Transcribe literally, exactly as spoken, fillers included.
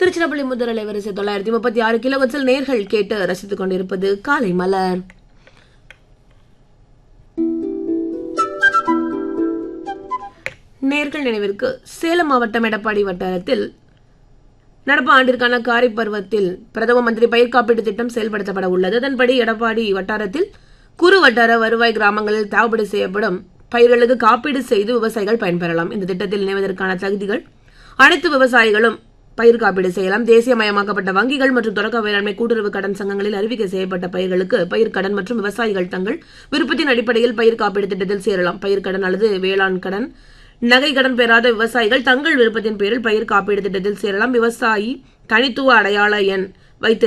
திருச்சிராப்பள்ளி முதல் அலைவரிசை தொள்ளாயிரத்தி முப்பத்தி ஆறு கிலோவற்றில் நேர்கள் கேட்டு ரசித்துக் கொண்டிருப்பது காலை மலர். நேர்கள் நினைவிற்கு சேலம் மாவட்டம் எடப்பாடி வட்டாரத்தில் நடப்பு ஆண்டிற்கான காரிப் பருவத்தில் பிரதம மந்திரி பயிர் காப்பீட்டு திட்டம் செயல்படுத்தப்பட உள்ளது. அதன்படி எடப்பாடி வட்டாரத்தில் குறு வட்டார வருவாய் கிராமங்களில் சாகுபடி செய்யப்படும் பயிர்களுக்கு காப்பீடு செய்து விவசாயிகள் பயன்பெறலாம். இந்த திட்டத்தில் இணைவதற்கான தகுதிகள் அனைத்து விவசாயிகளும் பயிர் காப்பீடு செய்யலாம். தேசியமயமாக்கப்பட்ட வங்கிகள் மற்றும் தொடக்க வேளாண்மை கூட்டுறவு கடன் சங்கங்களில் அறிவிக்கை செய்யப்பட்ட பயிர்களுக்கு பயிர் கடன் மற்றும் விவசாயிகள் தங்கள் விருப்பத்தின் அடிப்படையில் பயிர் காப்பீடு திட்டத்தில் சேரலாம். பயிர் கடன் அல்லது வேளாண் கடன், நகை கடன் பெறாத விவசாயிகள் தங்கள் விருப்பத்தின் பேரில் பயிர் காப்பீடு திட்டத்தில் சேரலாம். விவசாயி தனித்துவ அடையாள எண் வைத்து